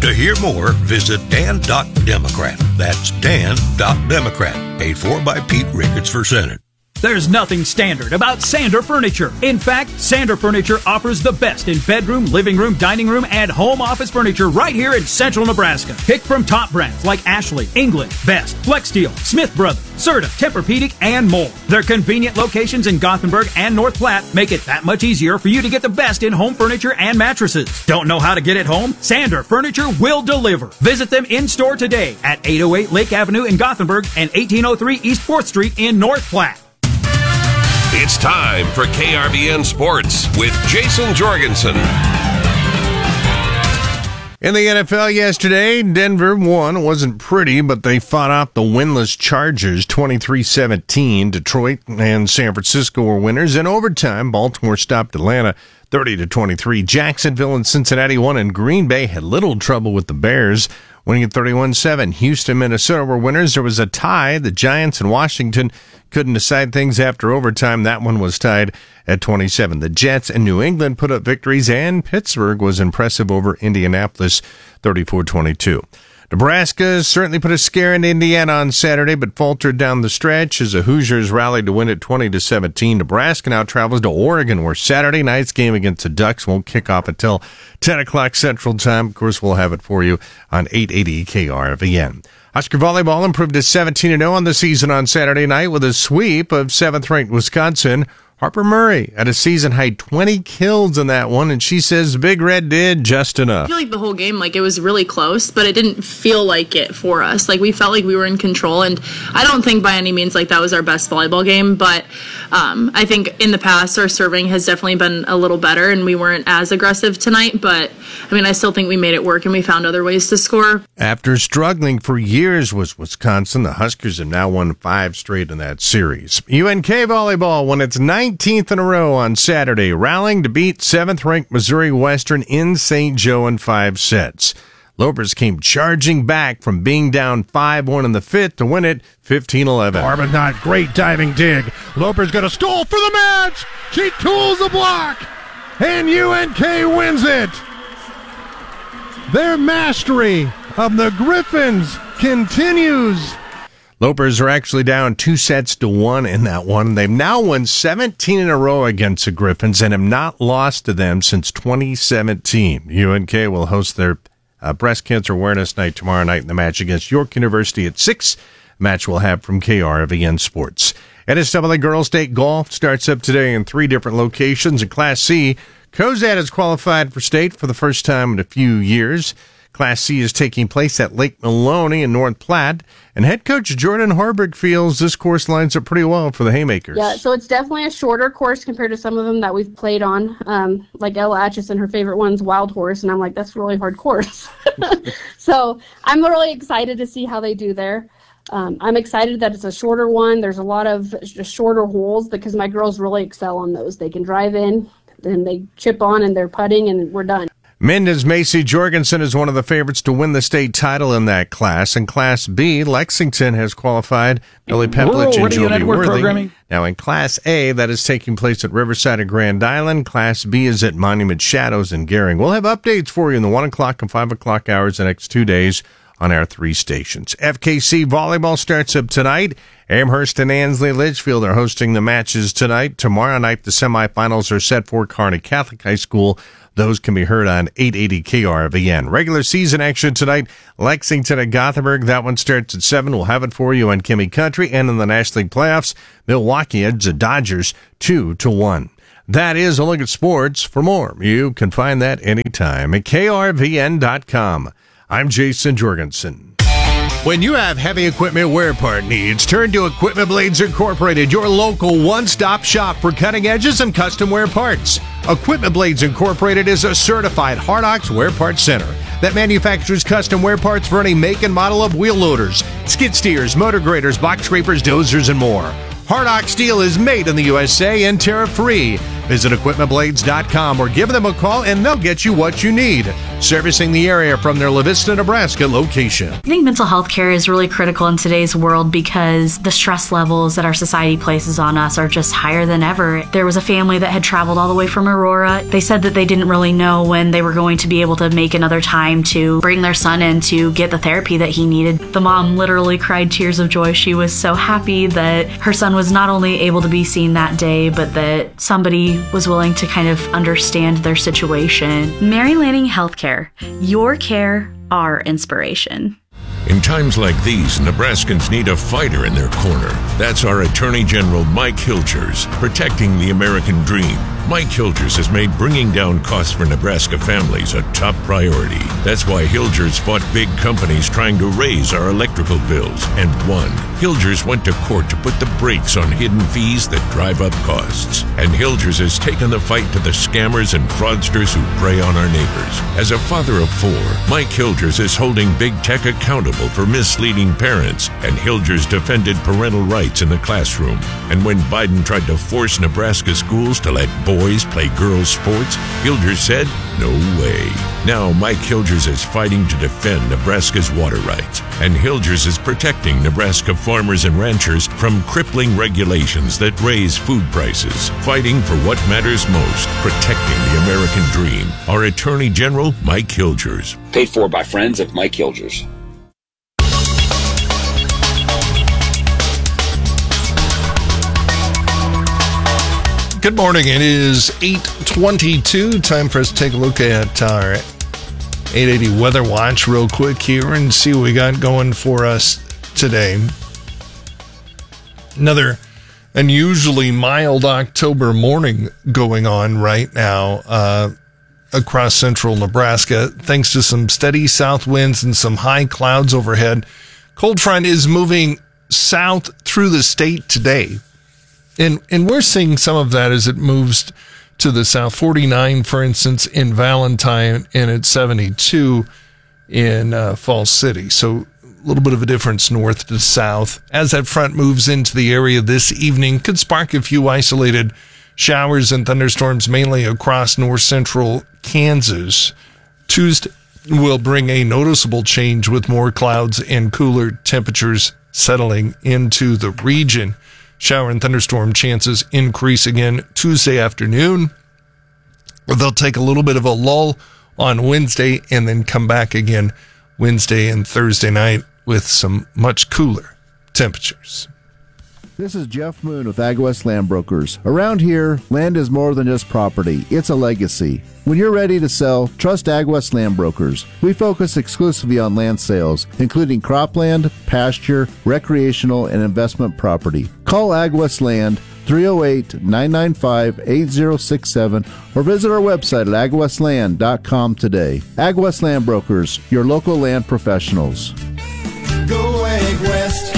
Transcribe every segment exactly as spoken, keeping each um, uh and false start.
To hear more, visit dan dot democrat. That's dan dot democrat. Paid for by Pete Ricketts for Senate. There's nothing standard about Sander Furniture. In fact, Sander Furniture offers the best in bedroom, living room, dining room, and home office furniture right here in central Nebraska. Pick from top brands like Ashley, England, Best, Flexsteel, Smith Brothers, Serta, Tempur-Pedic, and more. Their convenient locations in Gothenburg and North Platte make it that much easier for you to get the best in home furniture and mattresses. Don't know how to get it home? Sander Furniture will deliver. Visit them in-store today at eight oh eight Lake Avenue in Gothenburg and eighteen oh three East fourth Street in North Platte. It's time for K R V N Sports with Jason Jorgensen. In the N F L yesterday, Denver won. It wasn't pretty, but they fought off the winless Chargers twenty-three seventeen. Detroit and San Francisco were winners. In overtime, Baltimore stopped Atlanta thirty to twenty-three. Jacksonville and Cincinnati won, and Green Bay had little trouble with the Bears, winning at thirty-one seven. Houston, Minnesota were winners. There was a tie. The Giants and Washington couldn't decide things after overtime. That one was tied at twenty-seven. The Jets and New England put up victories, and Pittsburgh was impressive over Indianapolis thirty-four twenty-two. Nebraska certainly put a scare into Indiana on Saturday, but faltered down the stretch as the Hoosiers rallied to win it twenty to seventeen. Nebraska now travels to Oregon, where Saturday night's game against the Ducks won't kick off until ten o'clock Central Time. Of course, we'll have it for you on eight eighty K R V N. Husker volleyball improved to seventeen and oh on the season on Saturday night with a sweep of seventh-ranked Wisconsin. Harper Murray had a season-high twenty kills in that one, and she says Big Red did just enough. I feel like the whole game, like, it was really close, but it didn't feel like it for us. Like, we felt like we were in control, and I don't think by any means, like, that was our best volleyball game, but um, I think in the past, our serving has definitely been a little better, and we weren't as aggressive tonight, but, I mean, I still think we made it work, and we found other ways to score. After struggling for years with Wisconsin, the Huskers have now won five straight in that series. U N K volleyball won its nineteenth in a row on Saturday, rallying to beat seventh-ranked Missouri Western in Saint Joe in five sets. Lopers came charging back from being down five one in the fifth to win it fifteen eleven. Arbuthnot, great diving dig. Lopers got a stole for the match. She tools the block, and U N K wins it. Their mastery of the Griffins continues. Lopers are actually down two sets to one in that one. They've now won seventeen in a row against the Griffins and have not lost to them since twenty seventeen. U N K will host their uh, Breast Cancer Awareness Night tomorrow night in the match against York University at six. Match we'll have from K R V N Sports. N S A A Girls State Golf starts up today in three different locations. In Class C, Cozad has qualified for state for the first time in a few years. Class C is taking place at Lake Maloney in North Platte, and head coach Jordan Harbrick feels this course lines up pretty well for the Haymakers. Yeah, so it's definitely a shorter course compared to some of them that we've played on. Um, like Ella Atchison, her favorite one's Wild Horse, and I'm like, that's a really hard course. So I'm really excited to see how they do there. Um, I'm excited that it's a shorter one. There's a lot of just shorter holes because my girls really excel on those. They can drive in, then they chip on, and they're putting, and we're done. Minda's Macy Jorgensen is one of the favorites to win the state title in that class. In Class B, Lexington has qualified Billy Peplich and Joby Worthy. Now in Class A, that is taking place at Riverside and Grand Island. Class B is at Monument Shadows in Gering. We'll have updates for you in the one o'clock and five o'clock hours the next two days on our three stations. F K C volleyball starts up tonight. Amherst and Ansley Litchfield are hosting the matches tonight. Tomorrow night, the semifinals are set for Kearney Catholic High School. Those can be heard on eight eighty K R V N. Regular season action tonight, Lexington at Gothenburg. That one starts at seven. We'll have it for you on Kimmy Country. And in the National League playoffs, Milwaukee edged the Dodgers two to one. That is a look at sports. For more, you can find that anytime at K R V N dot com. I'm Jason Jorgensen. When you have heavy equipment wear part needs, turn to Equipment Blades Incorporated, your local one-stop shop for cutting edges and custom wear parts. Equipment Blades Incorporated is a certified Hardox wear parts center that manufactures custom wear parts for any make and model of wheel loaders, skid steers, motor graders, box scrapers, dozers, and more. Hardox steel is made in the U S A and tariff-free. Visit equipment blades dot com or give them a call and they'll get you what you need. Servicing the area from their La Vista, Nebraska location. I think mental health care is really critical in today's world because the stress levels that our society places on us are just higher than ever. There was a family that had traveled all the way from Aurora. They said that they didn't really know when they were going to be able to make another time to bring their son in to get the therapy that he needed. The mom literally cried tears of joy. She was so happy that her son was not only able to be seen that day, but that somebody was willing to kind of understand their situation. Mary Lanning Healthcare. Your care, our inspiration. In times like these, Nebraskans need a fighter in their corner. That's our Attorney General Mike Hilgers, protecting the American dream. Mike Hilgers has made bringing down costs for Nebraska families a top priority. That's why Hilgers fought big companies trying to raise our electrical bills and won. Hilgers went to court to put the brakes on hidden fees that drive up costs. And Hilgers has taken the fight to the scammers and fraudsters who prey on our neighbors. As a father of four, Mike Hilgers is holding big tech accountable for misleading parents, and Hilgers defended parental rights in the classroom. And when Biden tried to force Nebraska schools to let boys play girls' sports, Hilgers said, no way. Now Mike Hilgers is fighting to defend Nebraska's water rights, and Hilgers is protecting Nebraska farmers and ranchers from crippling regulations that raise food prices, fighting for what matters most, protecting the American dream. Our Attorney General, Mike Hilgers. Paid for by friends of Mike Hilgers. Good morning. It is eight twenty-two. Time for us to take a look at our eight eighty Weather Watch real quick here and see what we got going for us today. Another unusually mild October morning going on right now uh, across central Nebraska, thanks to some steady south winds and some high clouds overhead. Cold front is moving south through the state today. And and we're seeing some of that as it moves to the south. forty-nine, for instance, in Valentine, and at seventy-two in uh, Falls City. So a little bit of a difference north to south. As that front moves into the area this evening, could spark a few isolated showers and thunderstorms, mainly across north central Kansas. Tuesday will bring a noticeable change with more clouds and cooler temperatures settling into the region. Shower and thunderstorm chances increase again Tuesday afternoon. They'll take a little bit of a lull on Wednesday and then come back again Wednesday and Thursday night with some much cooler temperatures. This is Jeff Moon with AgWest Land Brokers. Around here, land is more than just property. It's a legacy. When you're ready to sell, trust AgWest Land Brokers. We focus exclusively on land sales, including cropland, pasture, recreational, and investment property. Call AgWest Land three oh eight, nine nine five, eight oh six seven or visit our website at ag west land dot com today. AgWest Land Brokers, your local land professionals. Go AgWest.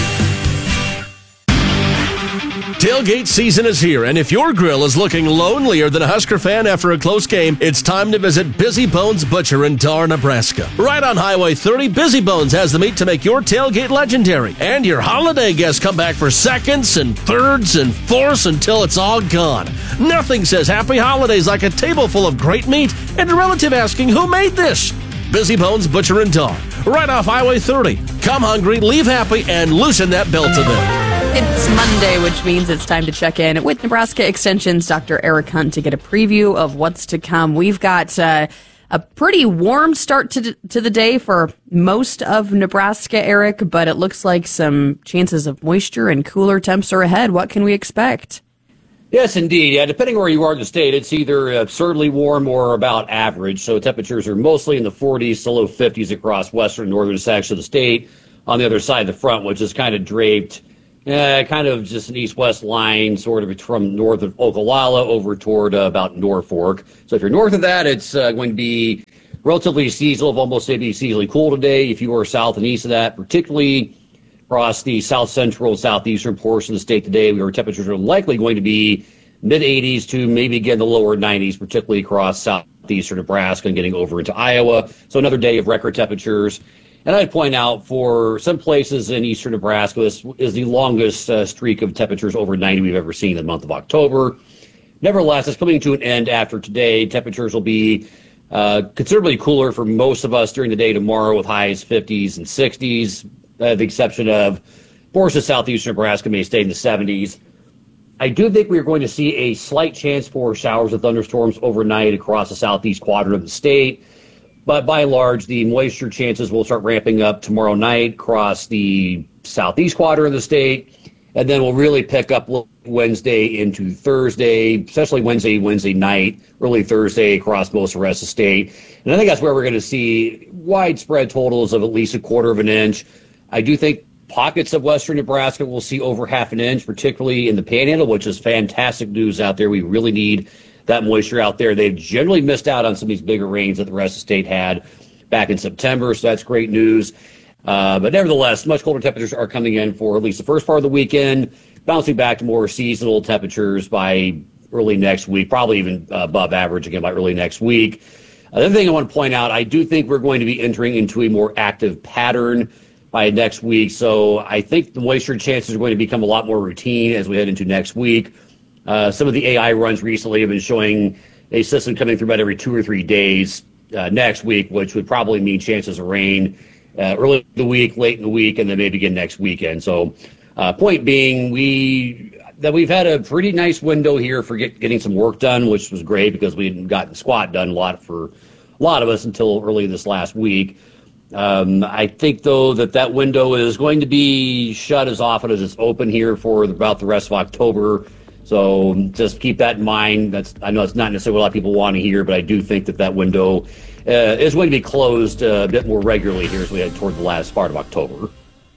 Tailgate season is here, and if your grill is looking lonelier than a Husker fan after a close game, it's time to visit Busy Bones Butcher in Dar, Nebraska. Right on Highway thirty, Busy Bones has the meat to make your tailgate legendary. And your holiday guests come back for seconds and thirds and fourths until it's all gone. Nothing says happy holidays like a table full of great meat and a relative asking who made this. Busy Bones Butcher in Dar, right off Highway thirty. Come hungry, leave happy, and loosen that belt a bit. It's Monday, which means it's time to check in with Nebraska Extension's Doctor Eric Hunt to get a preview of what's to come. We've got uh, a pretty warm start to, to the day for most of Nebraska, Eric, but it looks like some chances of moisture and cooler temps are ahead. What can we expect? Yes, indeed. Yeah, depending where you are in the state, it's either absurdly warm or about average. So temperatures are mostly in the forties to low fifties across western and northern sections of the state. On the other side of the front, which is kind of draped, uh, kind of just an east-west line, sort of from north of Ogallala over toward uh, about Norfolk. So if you're north of that, it's uh, going to be relatively seasonal, almost maybe seasonally cool today. If you are south and east of that, particularly across the south central and southeastern portion of the state today, where temperatures are likely going to be mid eighties to maybe again the lower nineties, particularly across southeastern Nebraska and getting over into Iowa. So another day of record temperatures. And I'd point out for some places in eastern Nebraska, this is the longest uh, streak of temperatures over ninety we've ever seen in the month of October. nevertheless, it's coming to an end after today. Temperatures will be uh, considerably cooler for most of us during the day tomorrow, with highs fifties and sixties, uh, the exception of portions of southeastern Nebraska may stay in the seventies. I do think we are going to see a slight chance for showers and thunderstorms overnight across the southeast quadrant of the state. But by and large, the moisture chances will start ramping up tomorrow night across the southeast quadrant of the state. And then we'll really pick up Wednesday into Thursday, especially Wednesday, Wednesday night, early Thursday across most of the rest of the state. And I think that's where we're going to see widespread totals of at least a quarter of an inch. I do think pockets of western Nebraska will see over half an inch, particularly in the Panhandle, which is fantastic news out there. We really need that moisture out there. They've generally missed out on some of these bigger rains that the rest of the state had back in September, so that's great news. Uh, but nevertheless, much colder temperatures are coming in for at least the first part of the weekend, bouncing back to more seasonal temperatures by early next week, probably even uh, above average again by early next week. Another thing I want to point out, I do think we're going to be entering into a more active pattern by next week. So I think the moisture chances are going to become a lot more routine as we head into next week. Uh, some of the A I runs recently have been showing a system coming through about every two or three days uh, next week, which would probably mean chances of rain uh, early in the week, late in the week, and then maybe again next weekend. So uh, point being, we that we've had a pretty nice window here for get, getting some work done, which was great because we hadn't gotten squat done a lot for a lot of us until early this last week. Um, I think, though, that that window is going to be shut as often as it's open here for about the rest of October. So just keep that in mind. That's I know it's not necessarily what a lot of people want to hear, but I do think that that window uh, is going to be closed uh, a bit more regularly here as we head toward the last part of October.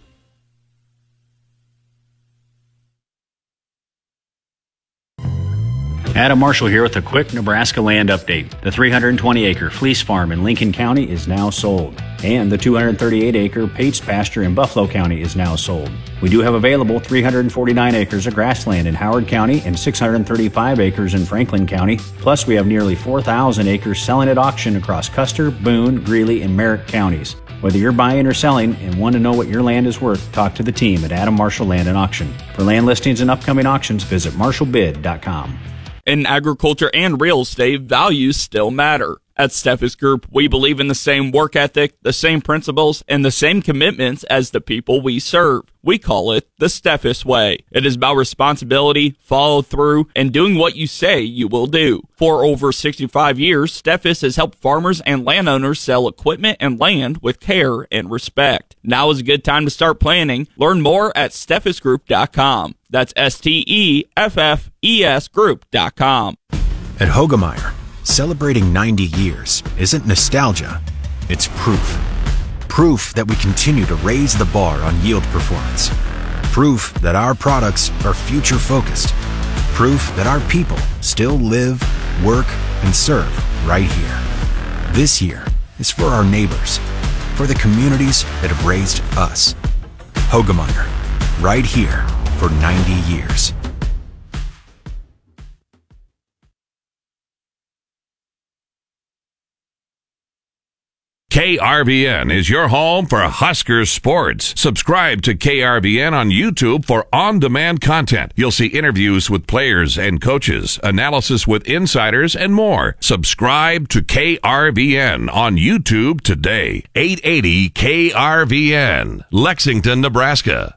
Adam Marshall here with a quick Nebraska land update. The three hundred twenty acre Fleece Farm in Lincoln County is now sold, and the two hundred thirty-eight acre Pates Pasture in Buffalo County is now sold. We do have available three hundred forty-nine acres of grassland in Howard County and six hundred thirty-five acres in Franklin County. Plus, we have nearly four thousand acres selling at auction across Custer, Boone, Greeley, and Merritt counties. Whether you're buying or selling and want to know what your land is worth, talk to the team at Adam Marshall Land and Auction. For land listings and upcoming auctions, visit marshall bid dot com. In agriculture and real estate, values still matter. At Steffes Group, we believe in the same work ethic, the same principles, and the same commitments as the people we serve. We call it the Steffes Way. It is about responsibility, follow through, and doing what you say you will do. For over sixty-five years, Steffes has helped farmers and landowners sell equipment and land with care and respect. Now is a good time to start planning. Learn more at steffes group dot com. That's S T E F F E S group dot com. At Hoegemeyer, celebrating ninety years isn't nostalgia, it's proof. Proof that we continue to raise the bar on yield performance. Proof that our products are future-focused. Proof that our people still live, work, and serve right here. This year is for our neighbors, for the communities that have raised us. Hoegemeyer, right here for ninety years. K R V N is your home for Husker sports. Subscribe to K R V N on YouTube for on-demand content. You'll see interviews with players and coaches, analysis with insiders, and more. Subscribe to K R V N on YouTube today. eight eighty K R V N, Lexington, Nebraska.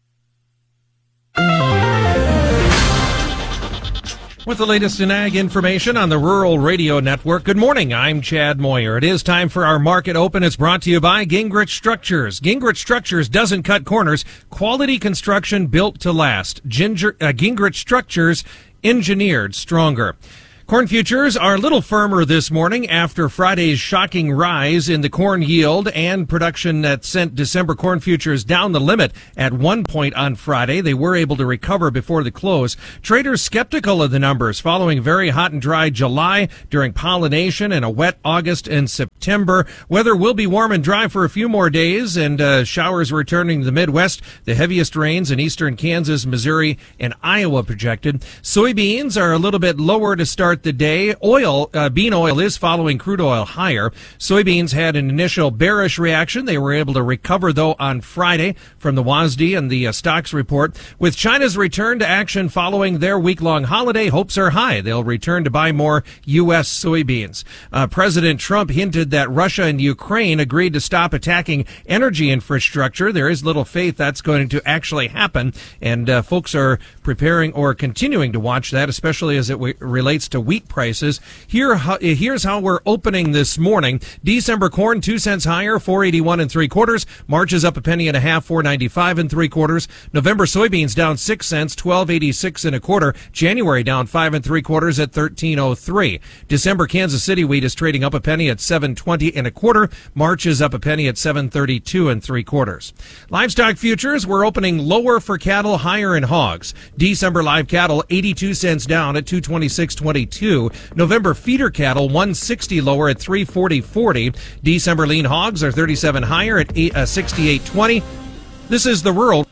With the latest in ag information on the Rural Radio Network. Good morning, I'm Chad Moyer. It is time for our Market Open. It's brought to you by Gingrich Structures. Gingrich Structures doesn't cut corners. Quality construction built to last. Ginger, uh, Gingrich Structures, engineered stronger. Corn futures are a little firmer this morning after Friday's shocking rise in the corn yield and production that sent December corn futures down the limit at one point on Friday. They were able to recover before the close. Traders skeptical of the numbers following very hot and dry July during pollination and a wet August and September. Weather will be warm and dry for a few more days, and uh, showers returning to the Midwest. The heaviest rains in eastern Kansas, Missouri, and Iowa projected. Soybeans are a little bit lower to start start the day. Oil, uh, bean oil is following crude oil higher. Soybeans had an initial bearish reaction. They were able to recover, though, on Friday from the W A S D and the uh, stocks report. With China's return to action following their week-long holiday, hopes are high. They'll return to buy more U S soybeans. Uh, President Trump hinted that Russia and Ukraine agreed to stop attacking energy infrastructure. There is little faith that's going to actually happen, and uh, folks are preparing or continuing to watch that, especially as it w- relates to wheat prices. Here, how, here's how we're opening this morning. December corn, two cents higher, four eighty-one and three quarters. March is up a penny and a half, four ninety-five and three quarters. November soybeans down six cents, twelve eighty-six and a quarter. January down five and three quarters at thirteen oh three. December Kansas City wheat is trading up a penny at seven twenty and a quarter. March is up a penny at seven thirty-two and three quarters. Livestock futures, we're opening lower for cattle, higher in hogs. December live cattle eighty-two cents down at two twenty-six twenty-two. November feeder cattle one sixty lower at three forty forty. December lean hogs are thirty-seven higher at sixty-eight twenty. This is the rural.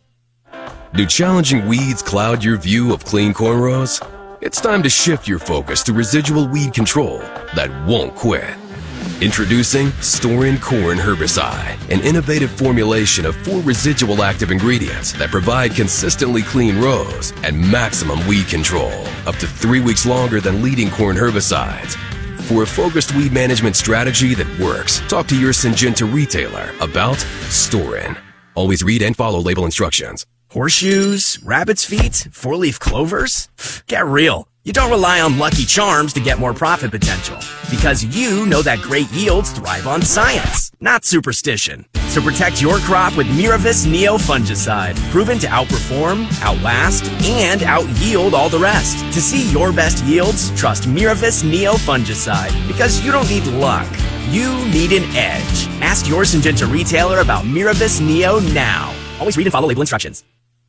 Do challenging weeds cloud your view of clean cornrows? It's time to shift your focus to residual weed control that won't quit. Introducing Storin Corn Herbicide, an innovative formulation of four residual active ingredients that provide consistently clean rows and maximum weed control, up to three weeks longer than leading corn herbicides. For a focused weed management strategy that works, talk to your Syngenta retailer about Storin. Always read and follow label instructions. Horseshoes, rabbit's feet, four-leaf clovers? Get real. You don't rely on Lucky Charms to get more profit potential, because you know that great yields thrive on science, not superstition. So protect your crop with Miravis Neo Fungicide, proven to outperform, outlast, and out-yield all the rest. To see your best yields, trust Miravis Neo Fungicide, because you don't need luck. You need an edge. Ask your Syngenta retailer about Miravis Neo now. Always read and follow label instructions.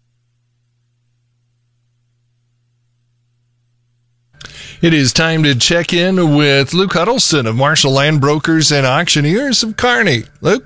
It is time to check in with Luke Huddleston of Marshall Land Brokers and Auctioneers of Kearney. Luke?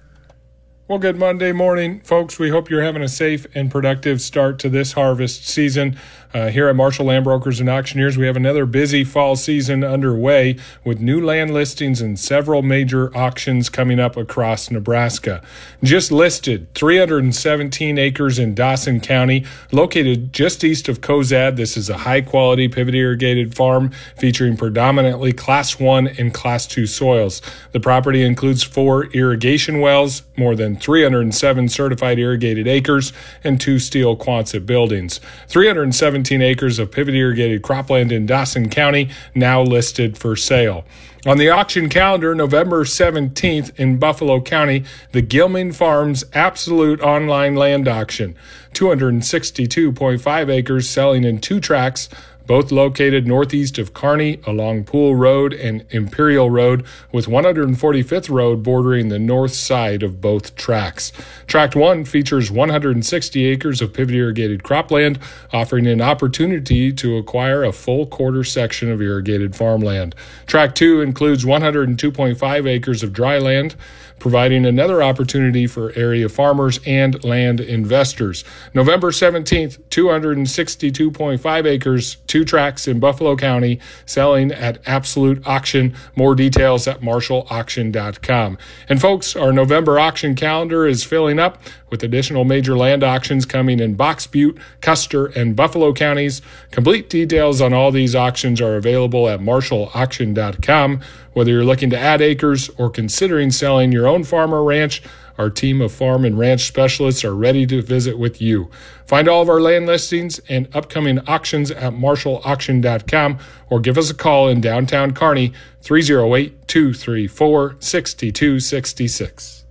Well, good Monday morning, folks. We hope you're having a safe and productive start to this harvest season. Uh, here at Marshall Land Brokers and Auctioneers, we have another busy fall season underway with new land listings and several major auctions coming up across Nebraska. Just listed, three hundred seventeen acres in Dawson County, located just east of Cozad. This is a high-quality pivot irrigated farm featuring predominantly Class one and Class two soils. The property includes four irrigation wells, more than three hundred seven certified irrigated acres, and two steel Quonset buildings. three hundred seventeen acres of pivot irrigated cropland in Dawson County now listed for sale. On the auction calendar, November seventeenth in Buffalo County, the Gilman Farms Absolute Online Land Auction. two hundred sixty-two point five acres selling in two tracts, both located northeast of Kearney along Pool Road and Imperial Road, with one hundred forty-fifth Road bordering the north side of both tracts. Tract one features one hundred sixty acres of pivot irrigated cropland, offering an opportunity to acquire a full quarter section of irrigated farmland. Tract two includes one hundred two point five acres of dry land, providing another opportunity for area farmers and land investors. November seventeenth, two hundred sixty-two point five acres, two tracts in Buffalo County, selling at Absolute Auction. More details at marshall auction dot com. And folks, our November auction calendar is filling up with additional major land auctions coming in Box Butte, Custer, and Buffalo counties. Complete details on all these auctions are available at marshall auction dot com. Whether you're looking to add acres or considering selling your own farm or ranch, our team of farm and ranch specialists are ready to visit with you. Find all of our land listings and upcoming auctions at marshall auction dot com or give us a call in downtown Kearney, three oh eight, two three four, six two six six.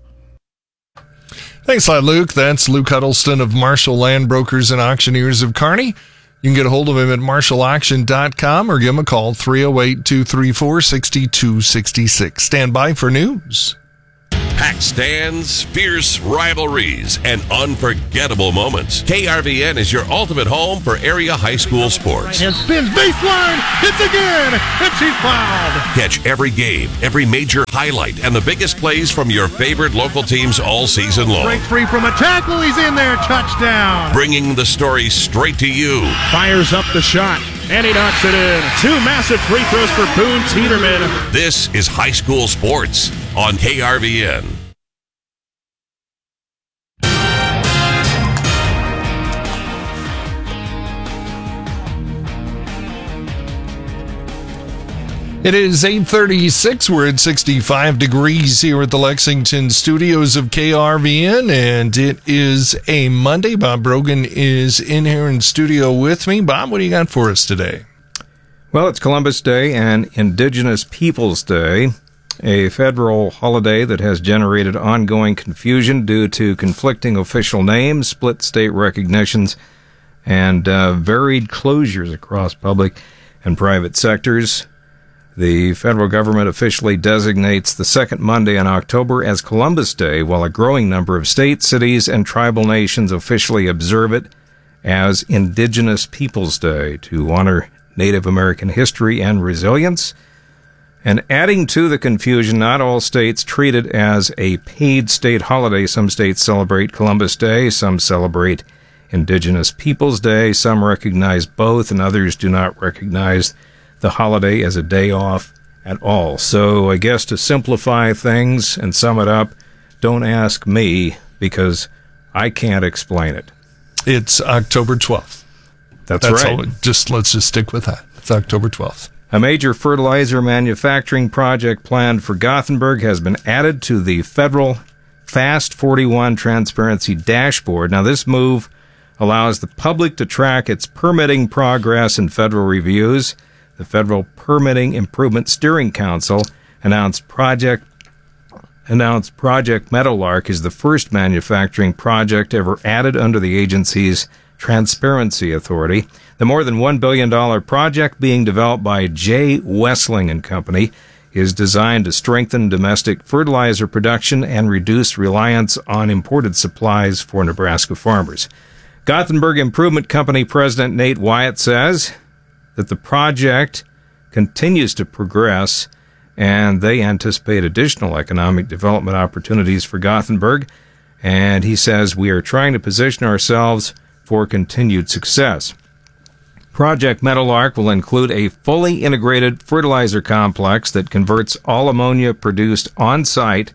Thanks a lot, Luke. That's Luke Huddleston of Marshall Land Brokers and Auctioneers of Kearney. You can get a hold of him at marshall auction dot com or give him a call, three oh eight, two three four, six two six six. Stand by for news. Pack stands, fierce rivalries, and unforgettable moments. K R V N is your ultimate home for area high school sports. And spins baseline, hits again, and she's fouled. Catch every game, every major highlight, and the biggest plays from your favorite local teams all season long. Breaks free from a tackle, he's in there, touchdown. Bringing the story straight to you. Fires up the shot. and he knocks it in. Two massive free throws for Boone Teeterman. This is high school sports on K R V N. It is eight thirty-six. We're at sixty-five degrees here at the Lexington studios of K R V N, and it is a Monday. Bob Brogan is in here in studio with me. Bob, what do you got for us today? Well, it's Columbus Day and Indigenous Peoples Day, a federal holiday that has generated ongoing confusion due to conflicting official names, split state recognitions, and uh, varied closures across public and private sectors. The federal government officially designates the second Monday in October as Columbus Day, while a growing number of states, cities, and tribal nations officially observe it as Indigenous Peoples Day to honor Native American history and resilience. And adding to the confusion, not all states treat it as a paid state holiday. Some states celebrate Columbus Day, some celebrate Indigenous Peoples Day, some recognize both, and others do not recognize the holiday as a day off at all. So I guess to simplify things and sum it up, don't ask me because I can't explain it. It's October twelfth. That's, That's right. All, just let's just stick with that. It's October twelfth. A major fertilizer manufacturing project planned for Gothenburg has been added to the federal Fast forty-one Transparency Dashboard. Now, this move allows the public to track its permitting progress in federal reviews. The Federal Permitting Improvement Steering Council announced Project announced Project Meadowlark is the first manufacturing project ever added under the agency's Transparency Authority. The more than one billion dollars project being developed by J. Wessling and Company is designed to strengthen domestic fertilizer production and reduce reliance on imported supplies for Nebraska farmers. Gothenburg Improvement Company President Nate Wyatt says that the project continues to progress, and they anticipate additional economic development opportunities for Gothenburg. And he says, we are trying to position ourselves for continued success. Project Meadowlark will include a fully integrated fertilizer complex that converts all ammonia produced on-site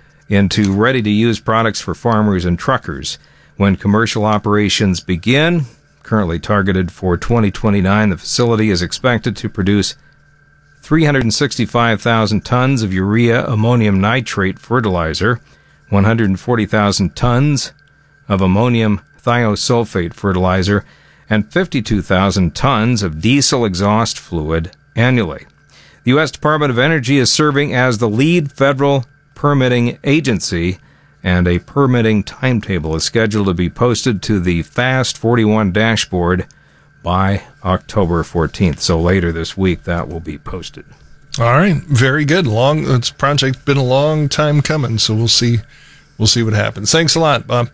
into ready-to-use products for farmers and truckers. When commercial operations begin, currently targeted for twenty twenty-nine, the facility is expected to produce three hundred sixty-five thousand tons of urea ammonium nitrate fertilizer, one hundred forty thousand tons of ammonium thiosulfate fertilizer, and fifty-two thousand tons of diesel exhaust fluid annually. The U S Department of Energy is serving as the lead federal permitting agency, and a permitting timetable is scheduled to be posted to the Fast forty-one dashboard by October fourteenth. So later this week, that will be posted. All right, very good. Long, this project's been a long time coming, so we'll see. We'll see what happens. Thanks a lot, Bob.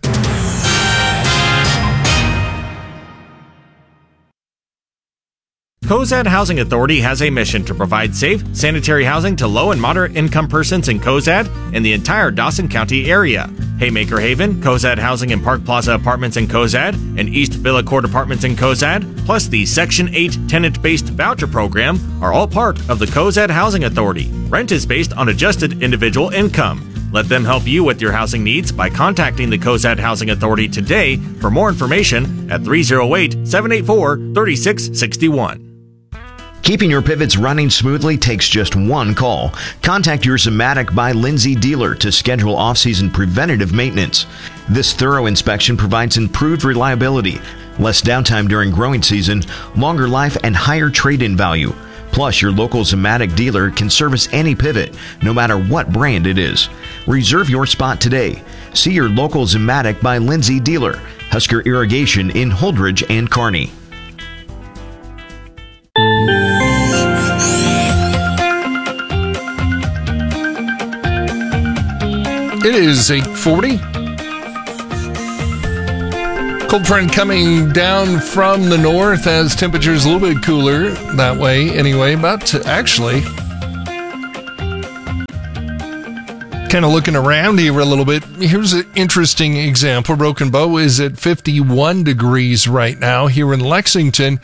Cozad Housing Authority has a mission to provide safe, sanitary housing to low and moderate income persons in Cozad and the entire Dawson County area. Haymaker Haven, Cozad Housing and Park Plaza Apartments in Cozad, and East Villa Court Apartments in Cozad, plus the Section eight tenant-based voucher program are all part of the Cozad Housing Authority. Rent is based on adjusted individual income. Let them help you with your housing needs by contacting the Cozad Housing Authority today for more information at three oh eight, seven eight four, three six six one. Keeping your pivots running smoothly takes just one call. Contact your Zimmatic by Lindsay dealer to schedule off-season preventative maintenance. This thorough inspection provides improved reliability, less downtime during growing season, longer life, and higher trade-in value. Plus, your local Zimmatic dealer can service any pivot, no matter what brand it is. Reserve your spot today. See your local Zimmatic by Lindsay dealer, Husker Irrigation in Holdridge and Kearney. It is eight forty. Cold front coming down from the north as temperatures a little bit cooler that way anyway, but actually kind of looking around here a little bit. Here's an interesting example. Broken Bow is at fifty-one degrees right now. Here in Lexington,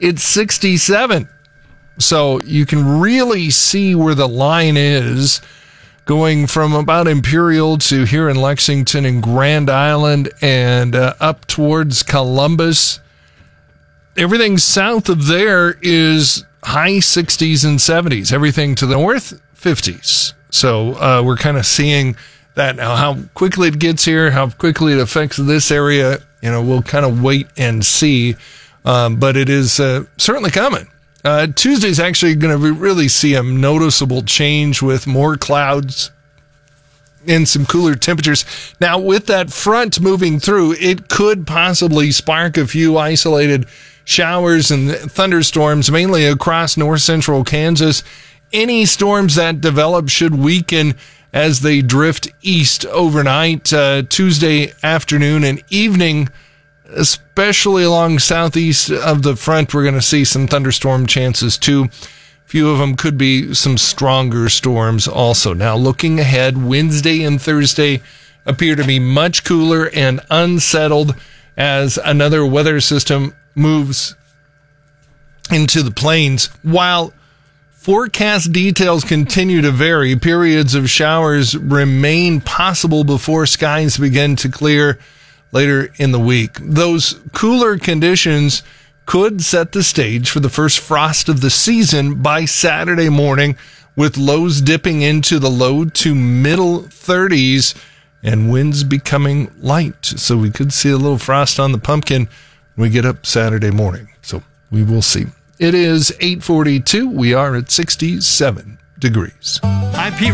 it's sixty-seven. So you can really see where the line is, going from about Imperial to here in Lexington and Grand Island and uh, up towards Columbus. Everything south of there is high sixties and seventies. Everything to the north, fifties. So uh, we're kind of seeing that now. How quickly it gets here, how quickly it affects this area, you know, we'll kind of wait and see. Um, but it is uh, certainly coming. Uh, Tuesday's actually going to really see a noticeable change with more clouds and some cooler temperatures. Now, with that front moving through, it could possibly spark a few isolated showers and thunderstorms, mainly across north central Kansas. Any storms that develop should weaken as they drift east overnight, uh, Tuesday afternoon and evening. Especially along southeast of the front, we're going to see some thunderstorm chances too. Few of them could be some stronger storms also. Now, looking ahead, Wednesday and Thursday appear to be much cooler and unsettled as another weather system moves into the plains. While forecast details continue to vary, periods of showers remain possible before skies begin to clear later in the week. Those cooler conditions could set the stage for the first frost of the season by Saturday morning, with lows dipping into the low to middle thirties and winds becoming light. So we could see a little frost on the pumpkin when we get up Saturday morning. So we will see. It is eight forty-two. We are at sixty-seven degrees. I'm Pete